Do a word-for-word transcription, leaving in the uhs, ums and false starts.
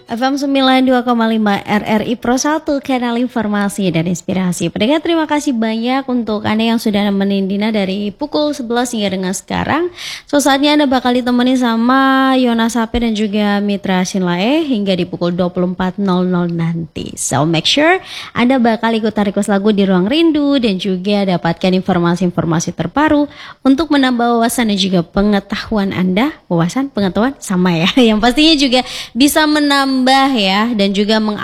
F M sembilan puluh dua koma lima R R I Pro satu, kanal informasi dan inspirasi. Pendengar, terima kasih banyak untuk Anda yang sudah nemenin Dina dari pukul sebelas hingga dengan sekarang. So, saatnya Anda bakal ditemani sama Yona Sape dan juga Mitra Sinlae hingga di pukul dua puluh empat nol nol nanti. So, make sure Anda bakal ikut request lagu di Ruang Rindu dan juga dapatkan informasi-informasi terbaru untuk menambah wawasan dan juga pengetahuan Anda. Wawasan, pengetahuan sama ya. Yang pastinya juga bisa menambah ya dan juga meng